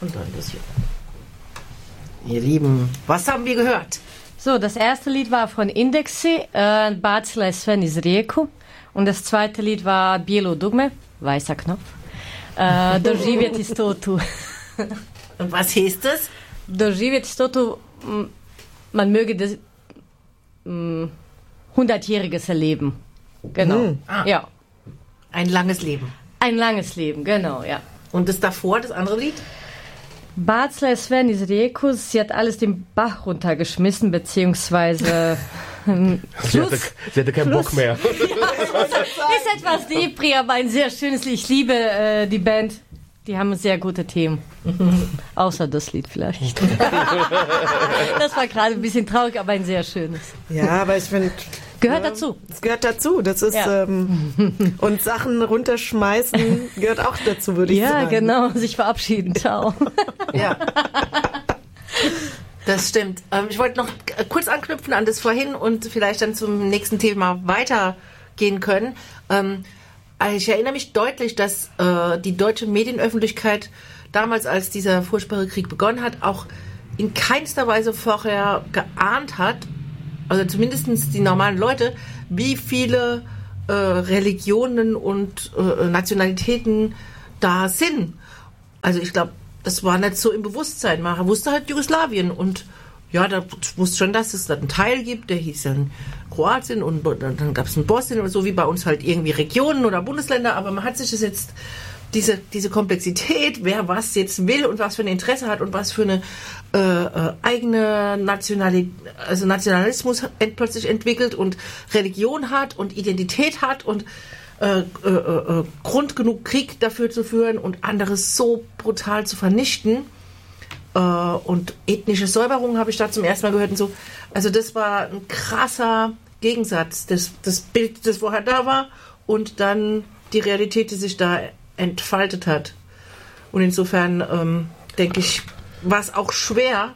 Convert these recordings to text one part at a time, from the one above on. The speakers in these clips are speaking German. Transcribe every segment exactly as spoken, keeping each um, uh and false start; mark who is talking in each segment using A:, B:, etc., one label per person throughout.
A: Und dann das hier. Ihr Lieben, was haben wir gehört?
B: So, das erste Lied war von Indexi, äh, Bacila je sve niz rijeku. Und das zweite Lied war Bijelo dugme, weißer Knopf. Äh, Doživjeti stotu.
A: Und was heißt das?
B: Doživjeti stotu, man möge das mh, hundertjähriges erleben. Genau.
A: Hm. Ah.
B: Ja.
A: Ein langes Leben.
B: Ein langes Leben, genau, ja.
A: Und das davor, das andere Lied?
B: Bacila je sve niz rijeku, sie hat alles den Bach runtergeschmissen, beziehungsweise ähm,
C: sie, hatte, sie hatte keinen
B: Fluss.
C: Bock mehr.
B: Ja, ist etwas Depri, aber ein sehr schönes Lied. Ich liebe äh, die Band. Die haben sehr gute Themen. Außer das Lied vielleicht. Das war gerade ein bisschen traurig, aber ein sehr schönes.
D: Ja, aber ich finde...
B: Gehört
D: ja,
B: dazu.
D: Es gehört dazu. Das ist
B: Ja.
D: ähm, und Sachen runterschmeißen gehört auch dazu, würde ich
B: Ja,
D: sagen.
B: genau. Sich verabschieden. Ciao.
A: Ja. Das stimmt. Ähm, ich wollte noch äh, kurz anknüpfen an das vorhin und vielleicht dann zum nächsten Thema weitergehen können. Ähm, ich erinnere mich deutlich, dass äh, die deutsche Medienöffentlichkeit damals, als dieser furchtbare Krieg begonnen hat, auch in keinster Weise vorher geahnt hat, also zumindest die normalen Leute, wie viele äh, Religionen und äh, Nationalitäten da sind. Also ich glaube, das war nicht so im Bewusstsein. Man wusste halt Jugoslawien und ja, da wusste schon, dass es da einen Teil gibt, der hieß dann Kroatien und dann gab es einen Bosnien und so wie bei uns halt irgendwie Regionen oder Bundesländer, aber man hat sich das jetzt, diese, diese Komplexität, wer was jetzt will und was für ein Interesse hat und was für eine äh, äh, eigene Nationali- also Nationalismus ent- plötzlich entwickelt und Religion hat und Identität hat und Äh, äh, äh, Grund genug, Krieg dafür zu führen und anderes so brutal zu vernichten. Äh, und ethnische Säuberung habe ich da zum ersten Mal gehört und so. Also das war ein krasser Gegensatz. Das, das Bild, das vorher da war und dann die Realität, die sich da entfaltet hat. Und insofern ähm, denke ich, war es auch schwer,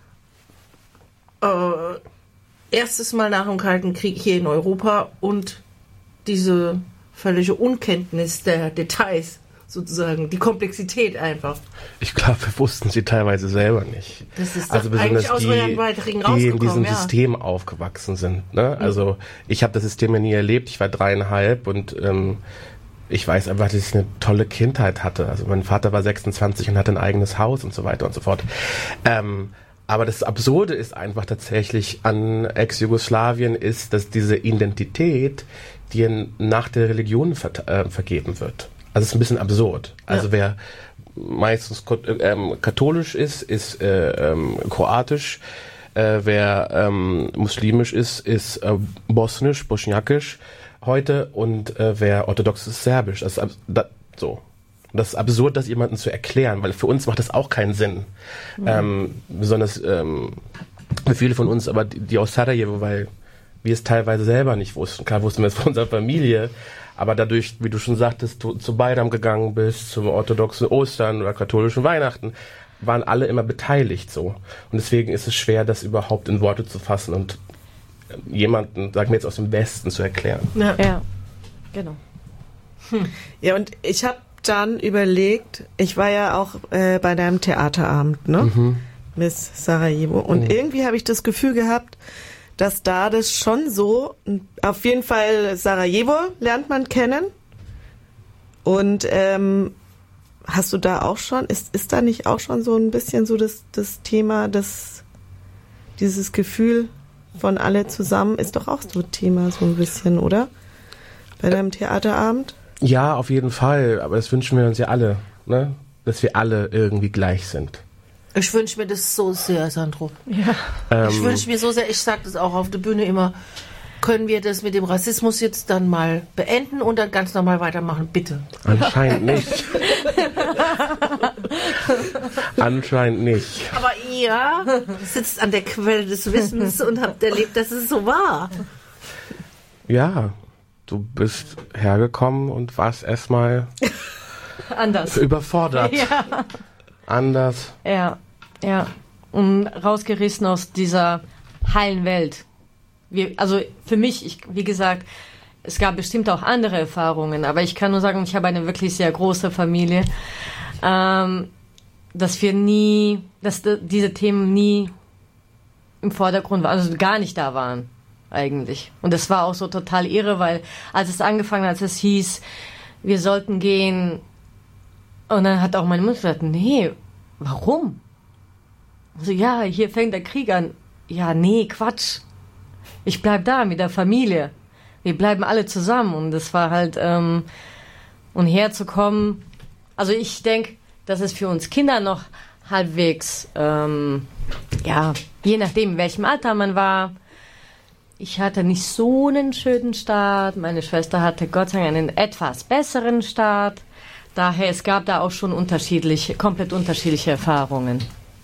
A: äh, erstes Mal nach dem Kalten Krieg hier in Europa und diese völlige Unkenntnis der Details, sozusagen, die Komplexität einfach.
C: Ich glaube, wir wussten sie teilweise selber nicht.
A: Das ist
C: also
A: doch eigentlich aus euren
C: die,
A: Beiträgen
C: die in diesem
A: rausgekommen, ja.
C: System aufgewachsen sind. Ne? Also ich habe das System ja nie erlebt. Ich war dreieinhalb und ähm, ich weiß einfach, dass ich eine tolle Kindheit hatte. Also mein Vater war sechsundzwanzig und hatte ein eigenes Haus und so weiter und so fort. Ähm, aber das Absurde ist einfach tatsächlich an Ex-Jugoslawien ist, dass diese Identität die nach der Religion ver- äh, vergeben wird. Also es ist ein bisschen absurd. Also ja. Wer meistens ähm, katholisch ist, ist äh, ähm, kroatisch. Äh, wer ähm, muslimisch ist, ist äh, bosnisch, bosniakisch heute. Und äh, wer orthodox ist, serbisch. Das ist ab- da, so. Das ist absurd, das jemandem zu erklären, weil für uns macht das auch keinen Sinn. Mhm. Ähm, besonders ähm, für viele von uns, aber die, die aus Sarajevo, weil wir es teilweise selber nicht wussten. Klar wussten wir es von unserer Familie, aber dadurch, wie du schon sagtest, du zu Bayram gegangen bist, zum orthodoxen Ostern oder katholischen Weihnachten, waren alle immer beteiligt so. Und deswegen ist es schwer, das überhaupt in Worte zu fassen und jemanden, sagen wir jetzt aus dem Westen, zu erklären.
B: Ja, ja. Genau.
D: Hm. Ja, und ich habe dann überlegt, ich war ja auch äh, bei deinem Theaterabend, ne? Mhm. Miss Sarajevo. Und mhm. irgendwie habe ich das Gefühl gehabt, dass da das schon so, auf jeden Fall Sarajevo lernt man kennen. Und ähm, hast du da auch schon, ist, ist da nicht auch schon so ein bisschen so das, das Thema, das, dieses Gefühl von alle zusammen, ist doch auch so ein Thema so ein bisschen, oder? Bei deinem Theaterabend?
C: Ja, auf jeden Fall. Aber das wünschen wir uns ja alle, ne? Dass wir alle irgendwie gleich sind.
A: Ich wünsche mir das so sehr, Sandro.
B: Ja.
A: Ähm, ich wünsche mir so sehr, ich sage das auch auf der Bühne immer, können wir das mit dem Rassismus jetzt dann mal beenden und dann ganz normal weitermachen, bitte.
C: Anscheinend nicht. Anscheinend nicht.
A: Aber ihr sitzt an der Quelle des Wissens und habt erlebt, dass es so war.
C: Ja, du bist hergekommen und warst erstmal
B: anders
C: überfordert.
B: Ja.
C: Anders.
B: Ja, ja. Und rausgerissen aus dieser heilen Welt. Wir, also für mich, ich, wie gesagt, es gab bestimmt auch andere Erfahrungen, aber ich kann nur sagen, ich habe eine wirklich sehr große Familie. Ähm, dass wir nie, dass de, diese Themen nie im Vordergrund waren, also gar nicht da waren eigentlich. Und das war auch so total irre, weil als es angefangen hat, als es hieß, wir sollten gehen, und dann hat auch meine Mutter gesagt, nee, warum? Also ja, hier fängt der Krieg an. Ja, nee, Quatsch. Ich bleib da mit der Familie. Wir bleiben alle zusammen. Und das war halt, ähm, und herzukommen. Also ich denke, dass es für uns Kinder noch halbwegs, ähm, ja, je nachdem, in welchem Alter man war. Ich hatte nicht so einen schönen Start. Meine Schwester hatte Gott sei Dank einen etwas besseren Start. Daher, es gab da auch schon unterschiedliche, komplett unterschiedliche Erfahrungen.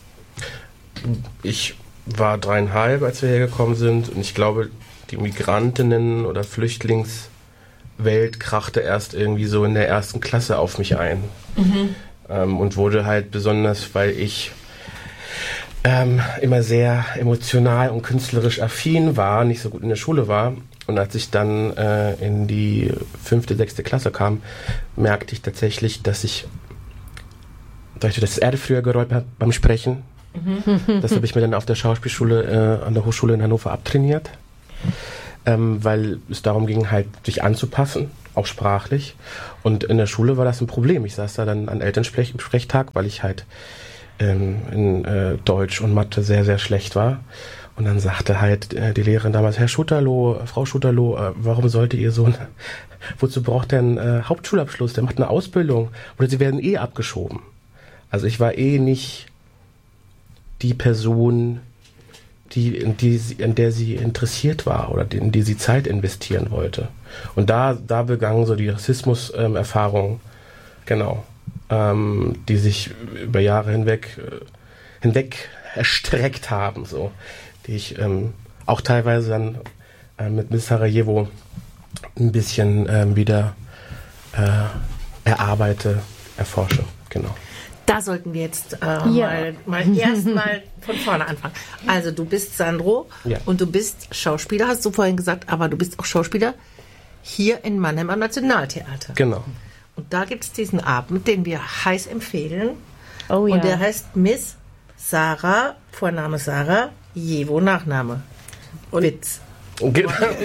C: Ich war dreieinhalb, als wir hergekommen sind, und ich glaube, die Migrantinnen- oder Flüchtlingswelt krachte erst irgendwie so in der ersten Klasse auf mich ein. Mhm. Ähm, und wurde halt besonders, weil ich ähm, immer sehr emotional und künstlerisch affin war, nicht so gut in der Schule war. Und als ich dann äh, in die fünfte, sechste Klasse kam, merkte ich tatsächlich, dass ich, dass das Erde früher gerollt hat beim Sprechen. Mhm. Das habe ich mir dann auf der Schauspielschule äh, an der Hochschule in Hannover abtrainiert, ähm, weil es darum ging, halt sich anzupassen, auch sprachlich. Und in der Schule war das ein Problem. Ich saß da dann an Elternsprechtag, weil ich halt ähm, in äh, Deutsch und Mathe sehr, sehr schlecht war. Und dann sagte halt äh, die Lehrerin damals, Herr Schutterloh, Frau Schutterloh, äh, warum sollte Ihr Sohn, wozu braucht der einen äh, Hauptschulabschluss? Der macht eine Ausbildung. Oder Sie werden eh abgeschoben. Also ich war eh nicht die Person, die, in, die, in der sie interessiert war oder in die sie Zeit investieren wollte. Und da, da begannen so die Rassismus-Erfahrungen, ähm, genau, ähm, die sich über Jahre hinweg, äh, hinweg erstreckt haben, so, die ich ähm, auch teilweise dann äh, mit Miss Sarajevo ein bisschen ähm, wieder äh, erarbeite, erforsche, genau.
A: Da sollten wir jetzt äh,
B: ja.
A: mal, mal erstmal von vorne anfangen. Also du bist Sandro
C: ja.
A: und du bist Schauspieler, hast du vorhin gesagt, aber du bist auch Schauspieler hier in Mannheim am Nationaltheater.
C: Genau.
A: Und da gibt es diesen Abend, den wir heiß empfehlen.
B: Oh ja.
A: Und der heißt Miss Sarah, Vorname Sarah, Jevo, Nachname. Und Witz. Und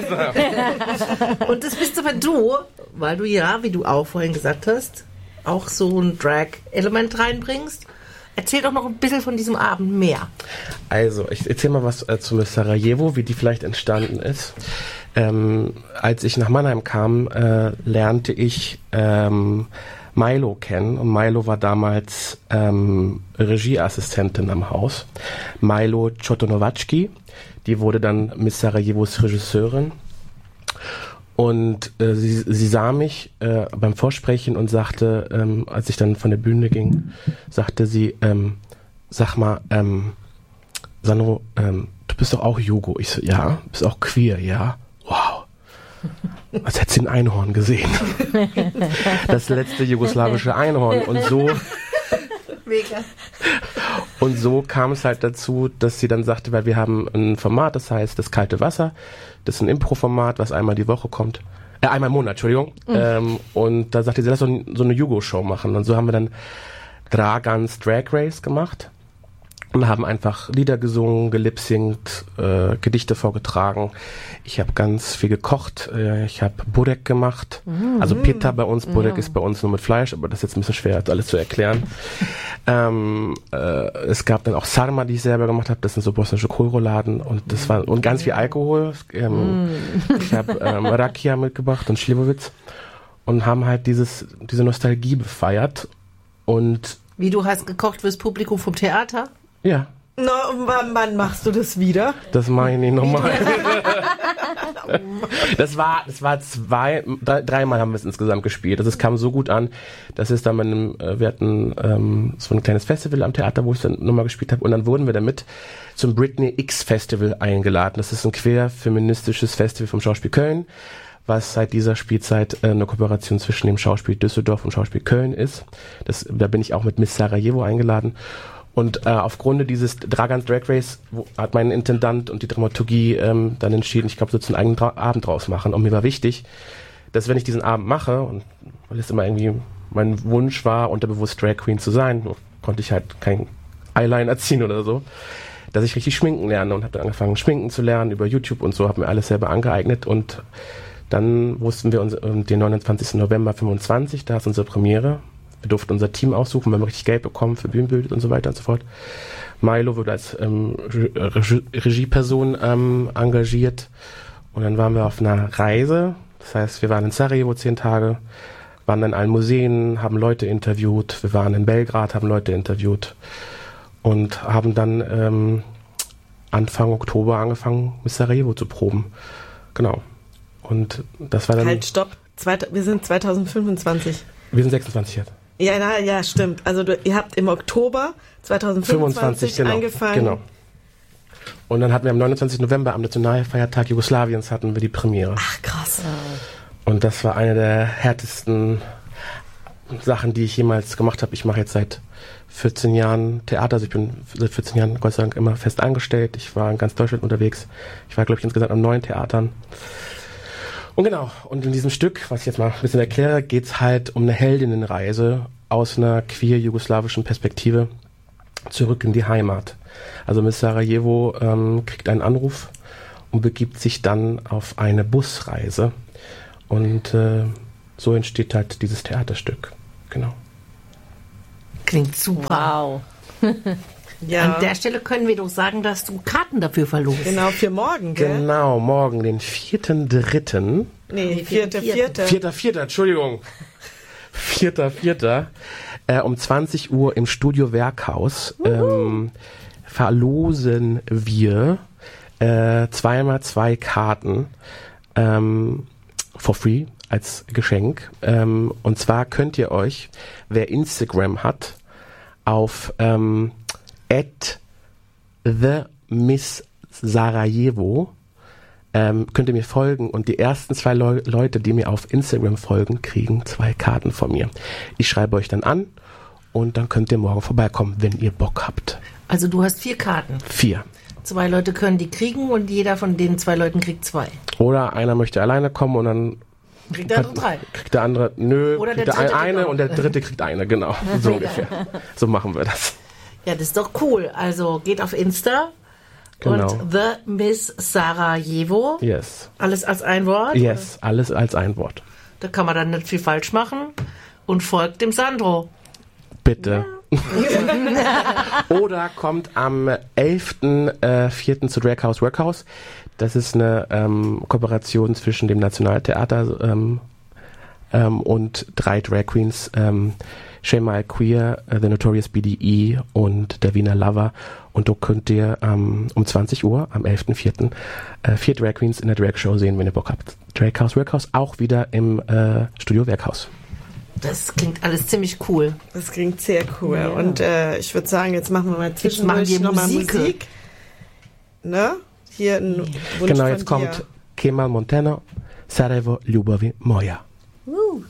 A: das bist aber du, weil du ja, wie du auch vorhin gesagt hast, auch so ein Drag-Element reinbringst. Erzähl doch noch ein bisschen von diesem Abend mehr.
C: Also, ich erzähl mal was äh, zu Miss Sarajevo, wie die vielleicht entstanden ist. Ähm, als ich nach Mannheim kam, äh, lernte ich ähm, Milo kennen. Und Milo war damals ähm, Regieassistentin am Haus. Milo Chotonowatschki. Die wurde dann Miss Sarajevos Regisseurin. Und äh, sie, sie sah mich äh, beim Vorsprechen und sagte, ähm, als ich dann von der Bühne ging, sagte sie, ähm, sag mal, ähm, Sandro, ähm, du bist doch auch Jugo. Ich so, ja, bist auch queer, ja. Wow. Als hätte sie ein Einhorn gesehen. Das letzte jugoslawische Einhorn. Und so...
A: Mega.
C: Und so kam es halt dazu, dass sie dann sagte, weil wir haben ein Format, das heißt das kalte Wasser. Das ist ein Impro-Format, was einmal die Woche kommt. Äh, einmal im Monat, Entschuldigung. Mhm. Ähm, und da sagte sie, lass so, ein, so eine Jugo-Show machen. Und so haben wir dann Dragans Drag Race gemacht. Und haben einfach Lieder gesungen, gelipsingt, äh, Gedichte vorgetragen. Ich habe ganz viel gekocht. Äh, ich habe Burek gemacht. Mm, also Pita bei uns. Burek mm. ist bei uns nur mit Fleisch, aber das ist jetzt ein bisschen schwer, alles zu erklären. ähm, äh, es gab dann auch Sarma, die ich selber gemacht habe. Das sind so bosnische Kohlrouladen. Und das war und ganz viel Alkohol. Ähm, mm. Ich habe ähm, Rakia mitgebracht und Schlivovitz. Und haben halt dieses diese Nostalgie befeiert. Und
A: wie, du hast gekocht fürs Publikum vom Theater?
C: Ja.
D: No, wann, wann machst du das wieder?
C: Das mache ich nicht nochmal. Das war, das war zwei, drei, dreimal haben wir es insgesamt gespielt. Also es kam so gut an, dass es dann bei einem, wir hatten ähm, so ein kleines Festival am Theater, wo ich dann nochmal gespielt habe, und dann wurden wir damit zum Britney X Festival eingeladen. Das ist ein queer-feministisches Festival vom Schauspiel Köln, was seit dieser Spielzeit äh, eine Kooperation zwischen dem Schauspiel Düsseldorf und Schauspiel Köln ist. Das, da bin ich auch mit Miss Sarajevo eingeladen. Und äh, aufgrund dieses Dragans Drag Race wo, hat mein Intendant und die Dramaturgie ähm, dann entschieden, ich glaube, so einen eigenen Dra- Abend draus machen. Und mir war wichtig, dass wenn ich diesen Abend mache, und weil es immer irgendwie mein Wunsch war, unterbewusst Drag Queen zu sein, konnte ich halt kein Eyeliner ziehen oder so, dass ich richtig schminken lerne und habe dann angefangen schminken zu lernen über YouTube und so, habe mir alles selber angeeignet und dann wussten wir uns den neunundzwanzigsten November fünfundzwanzig, da ist unsere Premiere. Wir durften unser Team aussuchen, wir haben richtig Geld bekommen für Bühnenbild und so weiter und so fort. Milo wurde als ähm, Regie- Regieperson ähm, engagiert und dann waren wir auf einer Reise. Das heißt, wir waren in Sarajevo zehn Tage, waren in allen Museen, haben Leute interviewt. Wir waren in Belgrad, haben Leute interviewt und haben dann ähm, Anfang Oktober angefangen, mit Sarajevo zu proben. Genau. Und das war dann...
D: Halt, stopp. Zweit, wir sind zweitausendfünfundzwanzig.
C: Wir sind sechsundzwanzig jetzt.
D: Ja, na, ja, stimmt. Also du, ihr habt im Oktober zweitausendfünfundzwanzig
C: genau,
D: angefangen.
C: Genau. Und dann hatten wir am neunundzwanzigsten November, am Nationalfeiertag Jugoslawiens, hatten wir die Premiere.
D: Ach, krass.
C: Und das war eine der härtesten Sachen, die ich jemals gemacht habe. Ich mache jetzt seit vierzehn Jahren Theater, also ich bin seit vierzehn Jahren Gott sei Dank immer fest angestellt. Ich war in ganz Deutschland unterwegs. Ich war, glaube ich, insgesamt an neun Theatern. Und genau, und in diesem Stück, was ich jetzt mal ein bisschen erkläre, geht es halt um eine Heldinnenreise aus einer queer-jugoslawischen Perspektive zurück in die Heimat. Also Miss Sarajevo ähm, kriegt einen Anruf und begibt sich dann auf eine Busreise. Und äh, so entsteht halt dieses Theaterstück. Genau.
A: Klingt super.
B: Wow.
D: Ja.
A: An der Stelle können wir doch sagen, dass du Karten dafür verlost.
D: Genau, für morgen, gell?
C: Genau, morgen, den vierten dritten
D: Nee, vierte, vierte.
C: Vierter, vierter, Entschuldigung. Vierter, vierter. Äh, um zwanzig Uhr im Studio Werkhaus ähm, verlosen wir äh, zweimal zwei Karten ähm, for free als Geschenk. Ähm, und zwar könnt ihr euch, wer Instagram hat, auf ähm, at the Miss Sarajevo ähm, könnt ihr mir folgen und die ersten zwei Leu- Leute, die mir auf Instagram folgen, kriegen zwei Karten von mir. Ich schreibe euch dann an und dann könnt ihr morgen vorbeikommen, wenn ihr Bock habt.
A: Also du hast vier Karten.
C: Vier.
A: Zwei Leute können die kriegen und jeder von den zwei Leuten kriegt zwei.
C: Oder einer möchte alleine kommen und dann
A: Kriegt der andere drei.
C: kriegt der andere, nö,
A: Oder
C: kriegt
A: der
C: der,
A: dritte
C: ein, eine
A: kriegt auch.
C: und der dritte kriegt eine, genau. So ungefähr. So machen wir das.
A: Ja, das ist doch cool. Also geht auf Insta
C: Genau.
A: und The Miss Sarajevo.
C: Yes.
A: Alles als ein Wort.
C: Yes, alles als ein Wort.
A: Da kann man dann nicht viel falsch machen. Und folgt dem Sandro.
C: Bitte. Oder kommt am elften vierten zu Drag House Workhouse. Das ist eine ähm, Kooperation zwischen dem Nationaltheater ähm, ähm, und drei Drag Queens, ähm, Shema Queer, uh, The Notorious B D E und der Wiener Lover. Und da könnt ihr ähm, um zwanzig Uhr am elften vierten Äh, vier Drag Queens in der Drag Show sehen, wenn ihr Bock habt. Drag House Workhouse, auch wieder im äh, Studio Werkhaus.
A: Das klingt alles ziemlich cool.
D: Das klingt sehr cool.
A: Ja.
D: Und äh, ich würde sagen, jetzt machen wir mal
A: machen
D: zwischendurch
A: wir
D: nochmal
A: Musik.
D: Musik. Ne? Hier ein Wunsch
C: Genau,
D: von
C: jetzt
D: dir.
C: kommt Kemal Montano, Sarajevo, Ljubavi moja.
A: Uh.